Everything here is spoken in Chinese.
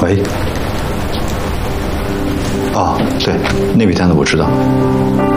喂。哦，对，那笔单子我知道。